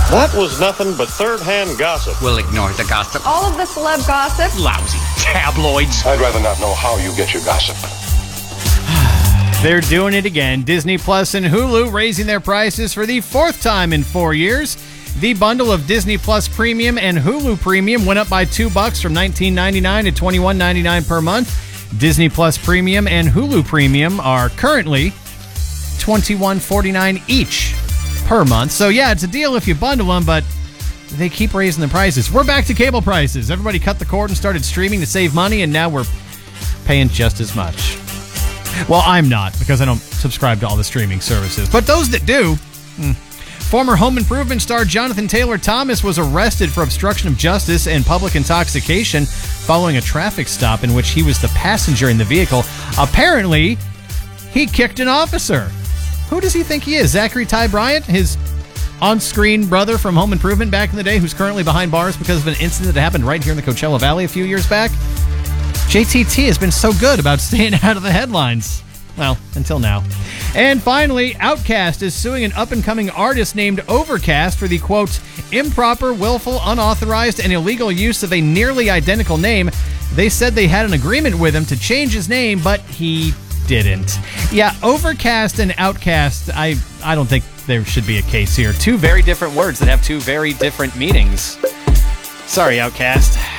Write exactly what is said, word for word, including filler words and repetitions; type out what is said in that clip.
That was nothing but third-hand gossip. We'll ignore the gossip. All of the celeb gossip. Lousy tabloids. I'd rather not know how you get your gossip. They're doing it again. Disney Plus and Hulu raising their prices for the fourth time in four years. The bundle of Disney Plus Premium and Hulu Premium went up by two bucks from nineteen ninety-nine to twenty-one ninety-nine per month. Disney Plus Premium and Hulu Premium are currently twenty-one forty-nine each per month. So yeah, it's a deal if you bundle them, but they keep raising the prices. We're back to cable prices. Everybody cut the cord and started streaming to save money, and now we're paying just as much. Well, I'm not, because I don't subscribe to all the streaming services. But those that do... Hmm. Former Home Improvement star Jonathan Taylor Thomas was arrested for obstruction of justice and public intoxication following a traffic stop in which he was the passenger in the vehicle. Apparently, he kicked an officer. Who does he think he is? Zachary Ty Bryant, his on-screen brother from Home Improvement back in the day, who's currently behind bars because of an incident that happened right here in the Coachella Valley a few years back? J T T has been so good about staying out of the headlines. Well, until now. And finally, Outkast is suing an up-and-coming artist named Overcast for the, quote, improper, willful, unauthorized, and illegal use of a nearly identical name. They said they had an agreement with him to change his name, but he didn't. Yeah, Overcast and Outkast, I, I don't think there should be a case here. Two very different words that have two very different meanings. Sorry, Outkast.